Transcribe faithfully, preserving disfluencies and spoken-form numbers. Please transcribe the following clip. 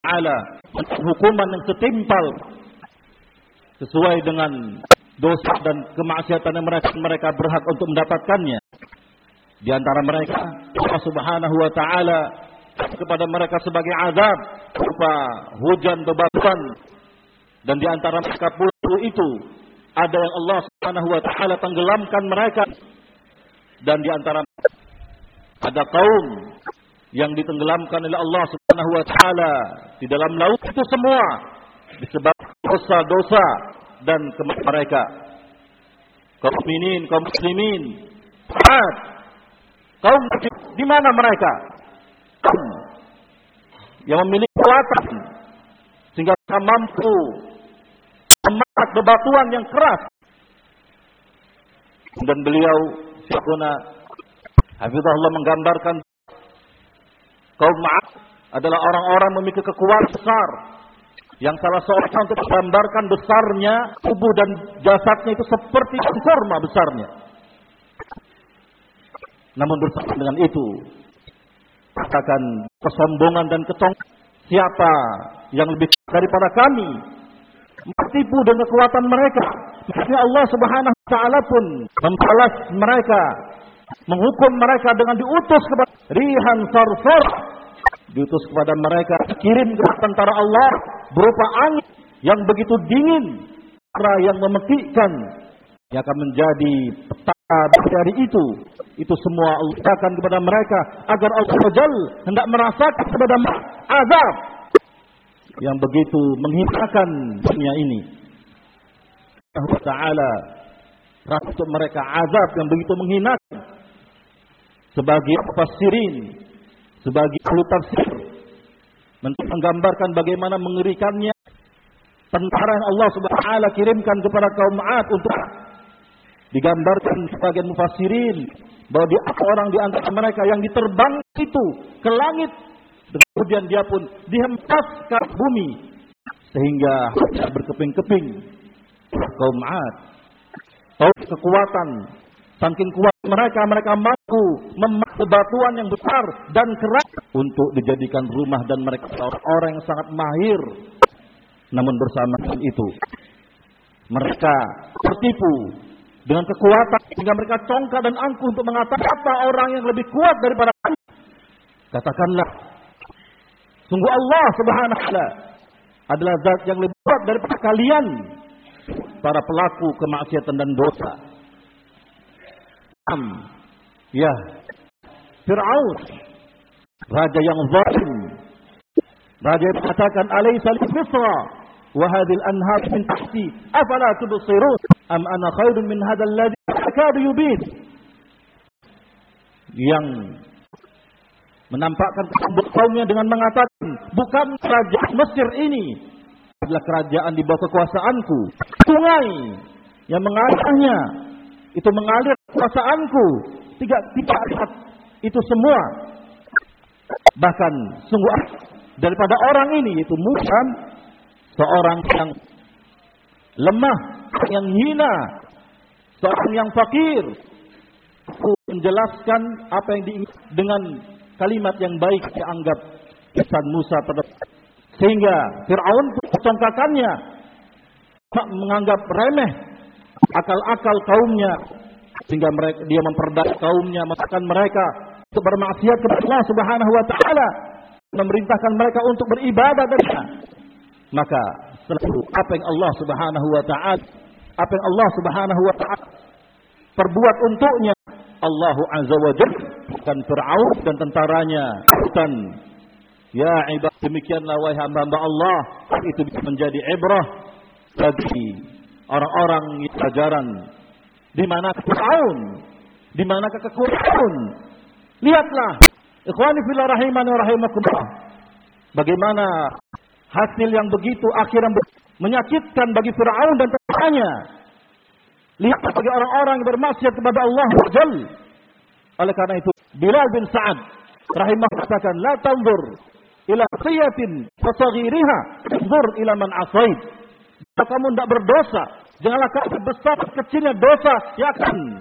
Ta'ala hukuman yang setimpal sesuai dengan dosa dan kemaksiatan yang mereka, mereka berhak untuk mendapatkannya. Di antara mereka Allah Subhanahu wa Ta'ala kepada mereka sebagai azab berupa hujan bebatuan, dan di antara mereka puluh itu ada yang Allah Subhanahu wa Ta'ala tenggelamkan mereka, dan di antara ada kaum yang ditenggelamkan oleh Allah Subhanahu wa Ta'ala di dalam laut. Itu semua disebabkan dosa-dosa dan kemaksiatan mereka. Kaum mukminin, kaum muslimin, kaum di mana mereka? Kaum yang memiliki kekuatan sehingga mereka mampu memahat bebatuan yang keras. Dan beliau Syekhuna Hafizahullah menggambarkan kaum Ma'ad adalah orang-orang memiliki kekuatan besar, yang salah seorang untuk menggambarkan besarnya tubuh dan jasadnya itu seperti kurma besarnya. Namun bersama dengan itu, katakan kesombongan dan kecongkakan, siapa yang lebih daripada kami, menipu dengan kekuatan mereka. Makanya Allah Subhanahu wa Ta'ala pun membalas mereka, menghukum mereka dengan diutus kepada rihan sarsar, diutus kepada mereka, kirim ke tentara Allah berupa angin yang begitu dingin, yang memekikkan, yang akan menjadi petaka dari itu. Itu semua Allah akan kepada mereka agar Allah Jal hendak merasakan kepada azab yang begitu menghinakan dunia ini. Allah Ta'ala rasa untuk mereka azab yang begitu menghinakan. Sebagai mufassirin, sebagai ahli tafsir, menggambarkan bagaimana mengerikannya tentara yang Allah Subhanahu wa Ta'ala kirimkan kepada kaum Ma'ad. Untuk digambarkan sebagian mufassirin bahwa di orang di antara mereka yang diterbang itu ke langit, kemudian dia pun dihempas ke bumi sehingga berkeping-keping. Kaum Ma'ad tahu kekuatan, saking kuat mereka, mereka mampu memahat bebatuan yang besar dan keras untuk dijadikan rumah, dan mereka orang yang sangat mahir. Namun bersamaan itu mereka tertipu dengan kekuatan sehingga mereka congkak dan angkuh untuk mengatakan apa orang yang lebih kuat daripada kami. Katakanlah, sungguh Allah Subhanahu wa Ta'ala adalah zat yang lebih kuat daripada kalian, para pelaku kemaksiatan dan dosa. Am, ya, Fir'aun, raja yang zalim, raja yang mengatakan alaysa li Misra wa hadhil anhar min tahti afala tubsirun am ana khairun min hadzal ladzi yakadu yubin, yang menampakkan kaumnya dengan mengatakan, bukan kerajaan Mesir ini adalah kerajaan di bawah kekuasaanku, sungai yang mengalirnya itu mengalir kekuasaanku, tidak tidak lihat itu semua. Bahkan sungguh daripada orang ini, itu bukan seorang yang lemah, yang hina, seorang yang fakir. Aku menjelaskan apa yang diinginkan dengan kalimat yang baik dianggap lisan Musa pada, sehingga Fir'aun congkakannya menganggap remeh akal-akal kaumnya, sehingga mereka, dia memperdaya kaumnya, mengatakan mereka untuk bermaksiat kepada Allah Subhanahu wa Ta'ala, memerintahkan mereka untuk beribadah dengannya. Maka selalu apa yang Allah Subhanahu wa Ta'ala, apa yang Allah Subhanahu wa Ta'ala perbuat untuknya, Allahu Azza wa Jalla dan Fir'aun dan tentaranya. Dan ya ibad, demikianlah wahai hamba-hamba Allah, itu bisa menjadi ibrah bagi orang-orang yang pelajaran. Di mana Fir'aun, di mana kekuatan. Lihatlah, ikhwani fillah rahimani wa rahimakumullah, bagaimana hasil yang begitu akhirnya menyakitkan bagi Fir'aun dan tentaranya. Lihat bagi orang-orang yang bermaksiat kepada Allah Jalla. Oleh karena itu Bilal bin Sa'ad rahimah katakan, la tanzur ila qiyatin fasaghiriha, tanzur ila man asait. Jika kamu tidak berdosa, janganlah kamu besar kecilnya dosa yang akan